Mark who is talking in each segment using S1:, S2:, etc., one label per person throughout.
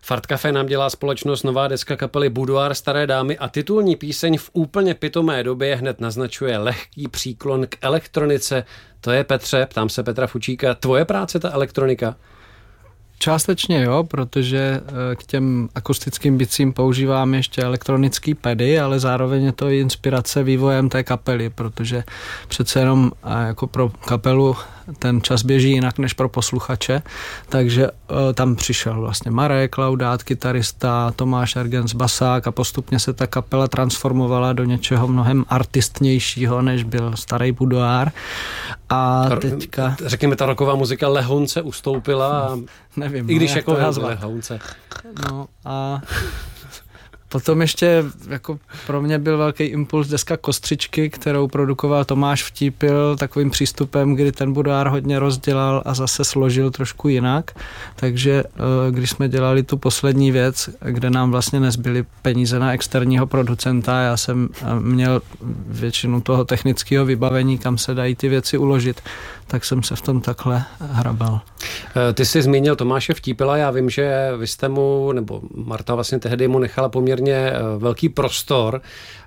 S1: Fart Café nám dělá společnost nová deska kapely Boudoir Staré dámy a titulní píseň v úplně pitomé době hned naznačuje lehký příklon k elektronice. To je, Petře, ptám se Petra Fučíka, tvoje práce ta elektronika?
S2: Částečně jo, protože k těm akustickým bicím používám ještě elektronický pady, ale zároveň je to i inspirace vývojem té kapely, protože přece jenom jako pro kapelu ten čas běží jinak než pro posluchače, takže tam přišel vlastně Marek Laudát, kytarista, Tomáš Ergens, basák a postupně se ta kapela transformovala do něčeho mnohem artistnějšího, než byl starý Boudoir. A teďka...
S1: Řekněme, ta rocková muzika lehonce ustoupila a...
S2: Nevím,
S1: i když
S2: no,
S1: jako lehonce.
S2: No a potom ještě jako pro mě byl velký impuls deska Kostřičky, kterou produkoval Tomáš Vtípil takovým přístupem, kdy ten Boudoir hodně rozdělal a zase složil trošku jinak. Takže když jsme dělali tu poslední věc, kde nám vlastně nezbyly peníze na externího producenta, já jsem měl většinu toho technického vybavení, kam se dají ty věci uložit, tak jsem se v tom takhle hrabal.
S1: Ty jsi zmínil Tomáše Vtípila, já vím, že vy jste mu, nebo Marta vlastně tehdy mu nechala poměrně velký prostor.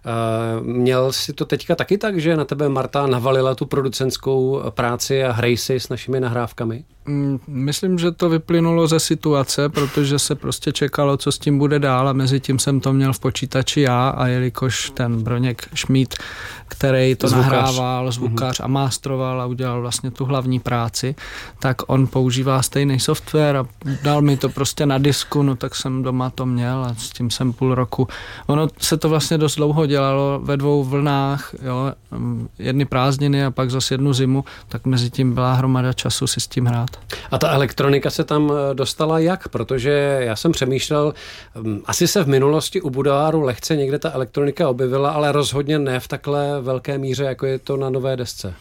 S1: Měl si to teďka taky tak, že na tebe Marta navalila tu producentskou práci a hrej si s našimi nahrávkami?
S2: Myslím, že to vyplynulo ze situace, protože se prostě čekalo, co s tím bude dál a mezi tím jsem to měl v počítači já a jelikož ten Broněk Šmíd, který to nahrával, zvukař a mástroval a udělal vlastně tu hlavní práci, tak on používá stejný software a dal mi to prostě na disku, no tak jsem doma to měl a s tím jsem půl roku. Ono se to vlastně dost dlouho dělalo ve 2 vlnách, jo, jedny prázdniny a pak zase jednu zimu, tak mezi tím byla hromada času si s tím hrát.
S1: A ta elektronika se tam dostala jak? Protože já jsem přemýšlel, asi se v minulosti u Boudoiru lehce někde ta elektronika objevila, ale rozhodně ne v takhle velké míře, jako je to na nové desce.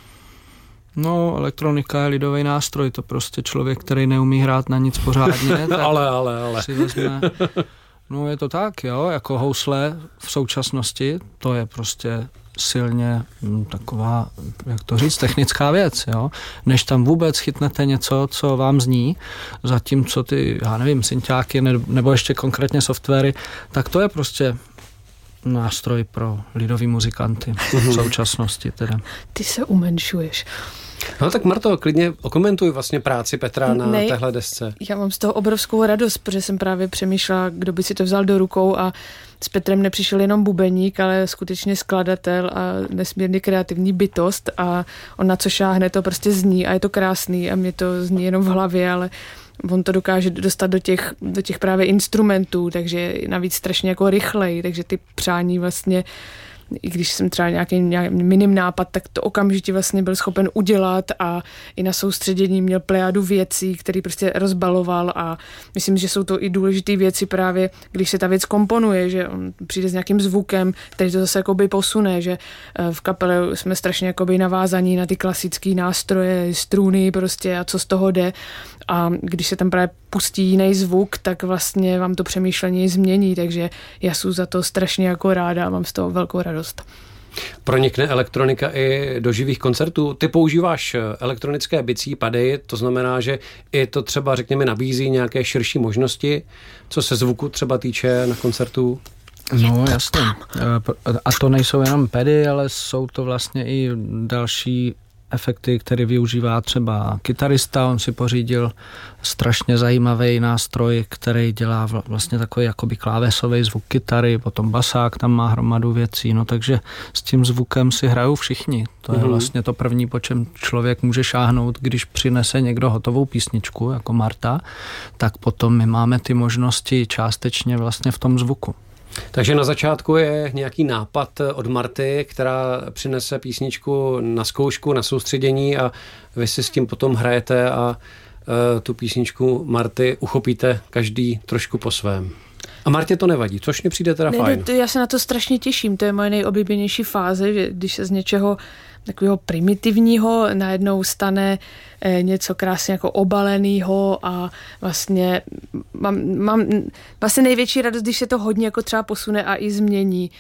S2: No, elektronika je lidový nástroj, to prostě člověk, který neumí hrát na nic pořádně.
S1: ale.
S2: Si vezme. No je to tak, jo, jako housle v současnosti, to je prostě silně taková, jak to říct, technická věc, jo. Než tam vůbec chytnete něco, co vám zní, zatímco ty, já nevím, synťáky nebo ještě konkrétně softwary, tak to je prostě nástroj pro lidový muzikanty v současnosti teda.
S3: Ty se umenšuješ.
S1: No tak Marto, klidně okomentuj vlastně práci Petra na téhle desce.
S3: Já mám z toho obrovskou radost, protože jsem právě přemýšlela, kdo by si to vzal do rukou a s Petrem nepřišel jenom bubeník, ale skutečně skladatel a nesmírně kreativní bytost a on na co šáhne, to prostě zní a je to krásný a mě to zní jenom v hlavě, ale on to dokáže dostat do těch právě instrumentů, takže navíc strašně jako rychlej, takže ty přání vlastně, i když jsem třeba nějaký minim nápad, tak to okamžitě vlastně byl schopen udělat a i na soustředění měl plejádu věcí, který prostě rozbaloval a myslím, že jsou to i důležité věci právě, když se ta věc komponuje, že on přijde s nějakým zvukem, který to zase jakoby posune, že v kapele jsme strašně jakoby navázaní na ty klasické nástroje, struny prostě a co z toho jde a když se tam právě pustí jiný zvuk, tak vlastně vám to přemýšlení změní, takže já jsem za to strašně jako ráda a mám z toho velkou radost.
S1: Pronikne elektronika i do živých koncertů. Ty používáš elektronické bicí pady, to znamená, že i to třeba, řekněme, nabízí nějaké širší možnosti, co se zvuku třeba týče na koncertu?
S2: No jasně. A to nejsou jenom pady, ale jsou to vlastně i další efekty, které využívá třeba kytarista. On si pořídil strašně zajímavý nástroj, který dělá vlastně takový jakoby klávesový zvuk kytary, potom basák tam má hromadu věcí, no takže s tím zvukem si hrajou všichni. To je vlastně to první, po čem člověk může šáhnout, když přinese někdo hotovou písničku, jako Marta, tak potom my máme ty možnosti částečně vlastně v tom zvuku.
S1: Takže na začátku je nějaký nápad od Marty, která přinese písničku na zkoušku, na soustředění a vy si s tím potom hrajete a tu písničku Marty uchopíte každý trošku po svém. A Martě to nevadí, což mi přijde teda fajn.
S3: Já se na to strašně těším, to je moje nejoblíbenější fáze, že když se z něčeho takového primitivního najednou stane něco krásně jako obaleného a vlastně mám vlastně největší radost, když se to hodně jako třeba posune a i změní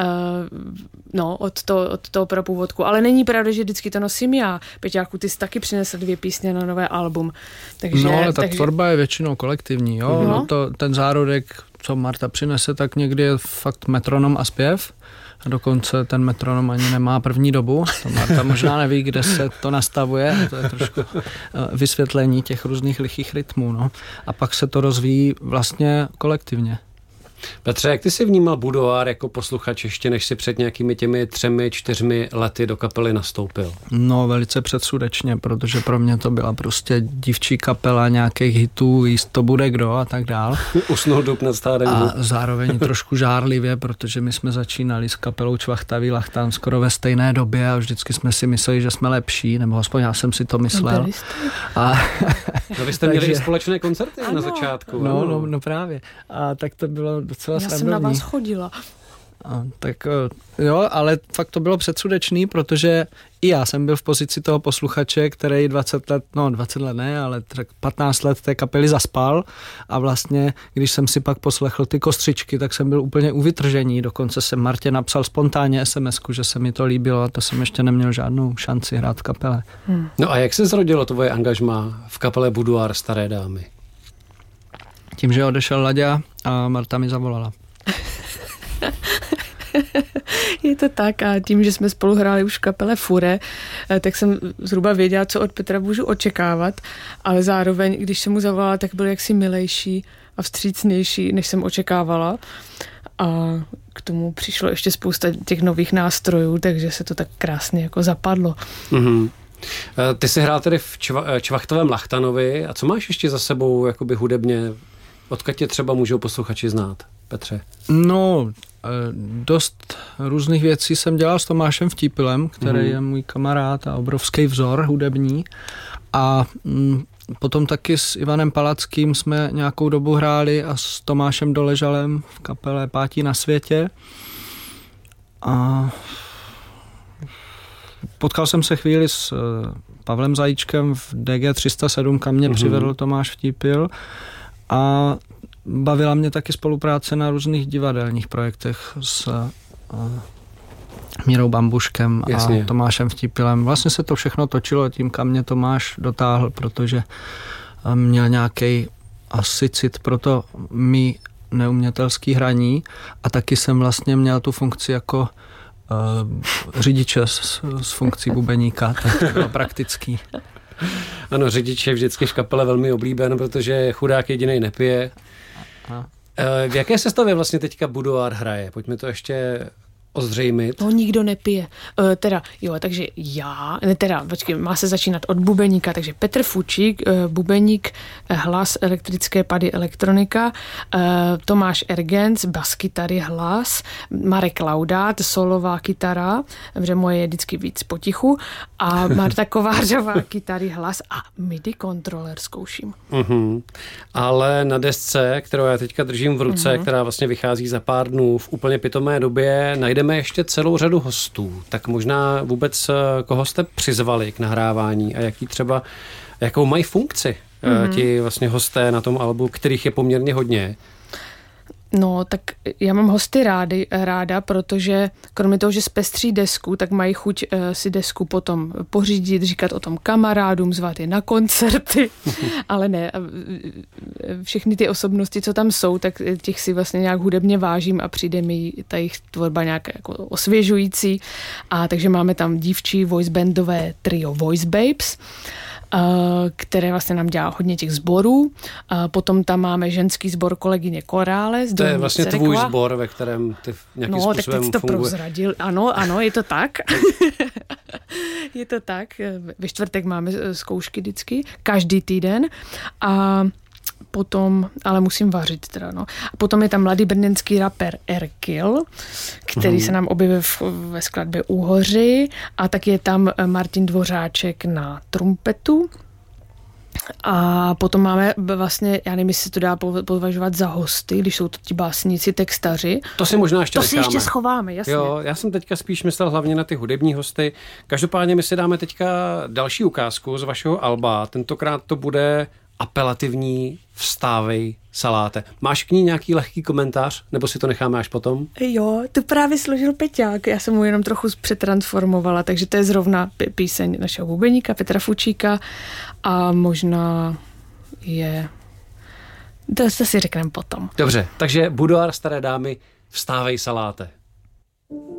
S3: od toho prapůvodku. Ale není pravda, že vždycky to nosím já. Peťáku, ty jsi taky přinesl 2 písně na nové album. Takže,
S2: ale ta tvorba je většinou kolektivní. Jo? No ten zárodek, co Marta přinese, tak někdy je fakt metronom a zpěv. A dokonce ten metronom ani nemá první dobu. To Marta možná neví, kde se to nastavuje. To je trošku vysvětlení těch různých lichých rytmů. No. A pak se to rozvíjí vlastně kolektivně.
S1: Petře, jak ty jsi vnímal Boudoir jako posluchač ještě, než si před nějakými těmi 3-4 lety do kapely nastoupil?
S2: No, velice předsudečně, protože pro mě to byla prostě dívčí kapela nějakých hitů, jíst to bude kdo a tak dál.
S1: Usnul dub nad stádem.
S2: A zároveň trošku žárlivě, protože my jsme začínali s kapelou Čvachtavý Lachtan skoro ve stejné době a vždycky jsme si mysleli, že jsme lepší, nebo aspoň já jsem si to myslel.
S1: No vy jste měli i společné koncerty na začátku.
S2: No právě. A tak to bylo docela
S3: srandovní. Já jsem na vás chodila.
S2: Tak jo, ale fakt to bylo předsudečný, protože i já jsem byl v pozici toho posluchače, který 20 let ne, ale 15 let té kapely zaspal a vlastně, když jsem si pak poslechl ty kostřičky, tak jsem byl úplně u vytržení. Dokonce jsem Martě napsal spontánně SMS-ku, že se mi to líbilo a to jsem ještě neměl žádnou šanci hrát v kapele.
S1: No a jak se zrodilo tvoje angažmá v kapele Boudoir Staré dámy?
S2: Tím, že odešel Laďa a Marta mi zavolala.
S3: Je to tak a tím, že jsme spolu hráli už v kapele Fure, tak jsem zhruba věděla, co od Petra můžu očekávat, ale zároveň, když jsem mu zavolala, tak byl jaksi milejší a vstřícnější, než jsem očekávala. A k tomu přišlo ještě spousta těch nových nástrojů, takže se to tak krásně jako zapadlo.
S1: Mm-hmm. Ty jsi hrál tedy v Čvachtovém Lachtanovi a co máš ještě za sebou jakoby hudebně? Odkud tě třeba můžou posluchači znát, Petře?
S2: No, dost různých věcí jsem dělal s Tomášem Vtípilem, který je můj kamarád a obrovský vzor hudební. A potom taky s Ivanem Palackým jsme nějakou dobu hráli a s Tomášem Doležalem v kapele Pátí na světě. A potkal jsem se chvíli s Pavlem Zajíčkem v DG 307, kam mě přivedl Tomáš Vtípil. A bavila mě taky spolupráce na různých divadelních projektech s Mírou Bambuškem a Tomášem Vtípilem. Vlastně se to všechno točilo tím, kam mě Tomáš dotáhl, protože měl nějaký asi cit pro to mý neumětelský hraní a taky jsem vlastně měl tu funkci jako řidiče s funkcí bubeníka, tak to bylo praktický.
S1: Ano, řidič je vždycky v kapele velmi oblíben, protože chudák jedinej nepije. V jaké sestavě vlastně teďka Boudoir hraje? Pojďme to ještě ozřejmit.
S3: No, nikdo nepije. Má se začínat od bubeníka, takže Petr Fučík, bubeník, hlas, elektrické pady, elektronika, Tomáš Ergens, baskytary, hlas, Marek Laudát, solová kytara, protože moje je vždycky víc potichu, a Marta Kovářová, kytary, hlas a MIDI kontroler zkouším.
S1: Ale na desce, kterou já teďka držím v ruce, která vlastně vychází za pár dnů v úplně pitomé době, najdeme ještě celou řadu hostů. Tak možná vůbec koho jste přizvali k nahrávání a jakou mají funkci ti vlastně hosté na tom albu, kterých je poměrně hodně?
S3: No, tak já mám hosty ráda, protože kromě toho, že zpestří desku, tak mají chuť si desku potom pořídit, říkat o tom kamarádům, zvát je na koncerty, ale ne, všechny ty osobnosti, co tam jsou, tak těch si vlastně nějak hudebně vážím a přijde mi ta jejich tvorba nějak jako osvěžující. A takže máme tam dívčí voicebandové trio Voice Babes, které vlastně nám dělá hodně těch sborů. Potom tam máme ženský sbor kolegyně Korále.
S1: To je vlastně tvůj sbor, ve kterém ty nějakým způsobem funguje. No, tak teď to prozradil. Ano, je to tak. Je to tak. Ve čtvrtek máme zkoušky vždycky, každý týden. A potom, ale musím vařit teda, no. A potom je tam mladý brněnský rapper Erkil, který se nám objevil ve skladbě Úhoři, a tak je tam Martin Dvořáček na trumpetu. A potom máme vlastně, já nevím, jestli se to dá považovat za hosty, když jsou to ti básníci, textaři. To si možná ještě necháme.
S3: To si ještě schováme, jasně.
S1: Jo, já jsem teďka spíš myslel hlavně na ty hudební hosty. Každopádně my si dáme teďka další ukázku z vašeho alba. Tentokrát to bude apelativní Vstávej saláte. Máš k ní nějaký lehký komentář, nebo si to necháme až potom?
S3: Jo, tu právě složil Peťák, já jsem mu jenom trochu přetransformovala, takže to je zrovna píseň našeho bubeníka Petra Fučíka a možná je... To si řekneme potom.
S1: Dobře, takže budoár Staré dámy, Vstávej saláte.